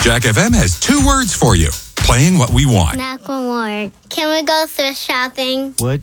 Jack FM has 2 words for you. Playing what we want. Macklemore. Can we go thrift shopping? What?